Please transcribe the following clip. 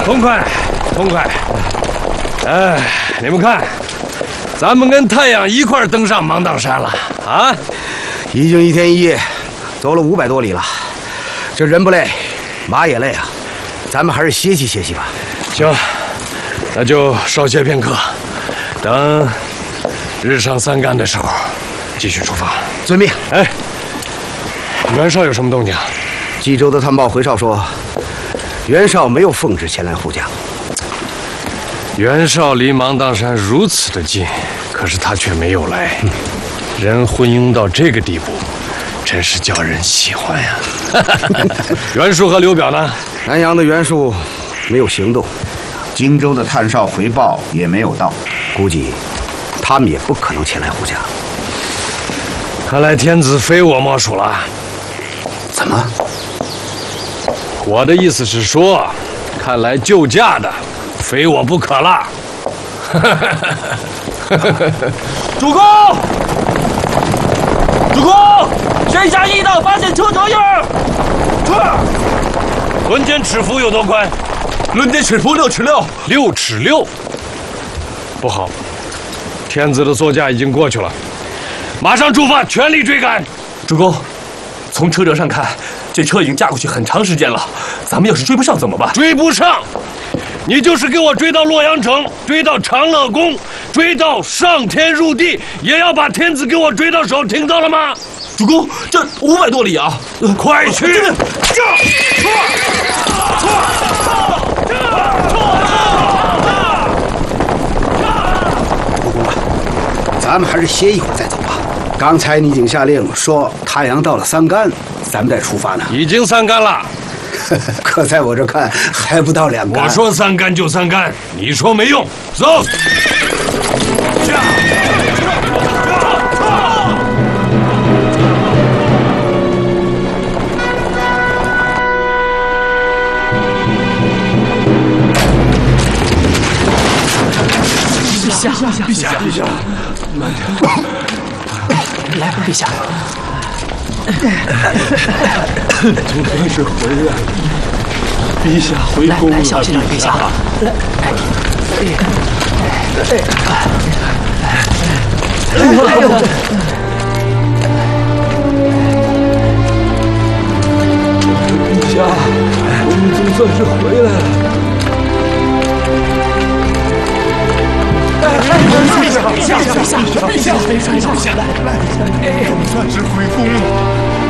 痛快，痛快！哎，你们看，咱们跟太阳一块儿登上芒砀山了啊！ 已经1天1夜，走了500多里了，这人不累，马也累啊。咱们还是歇息歇息吧。 行，那就稍歇片刻，等日上三竿的时候继续出发。 遵命。 哎，袁绍有什么动静？ 冀州的探报回哨说，袁绍没有奉旨前来护驾。 袁绍离芒砀山如此的近，可是他却没有来，人昏庸到这个地步，真是叫人喜欢呀。袁术和刘表呢？ 南阳的袁术没有行动， 荆州的探哨回报也没有到， 估计他们也不可能前来护驾。 看来天子非我莫属了。 怎么？ 我的意思是说，看来救驾的非我不可了。 主公，主公，山下驿道发现车头印儿。 轮间尺幅有多宽？ 轮间尺幅6尺6。 6尺6。不好，天子的座驾已经过去了，马上出发，全力追赶。 主公，从车辙上看，这车已经驾过去很长时间了，咱们要是追不上怎么办？ 追不上，你就是给我追到洛阳城，追到长乐宫，追到上天入地，也要把天子给我追到手，听到了吗？ 主公，这500多里啊！ 快去！ 不公啊，咱们还是歇一会儿再走吧。刚才你已经下令说太阳到了三竿，咱们再出发呢。 已经3竿了。 可在我这看还不到2竿。 我说3竿就3竿，你说没用。走。 陛下，慢点， 来，陛下。 总算是回来了，陛下回宫了。 来，小心点，陛下。来，哎呦！ 陛下，我们总算是回来了。 陛下，总算是回宫了。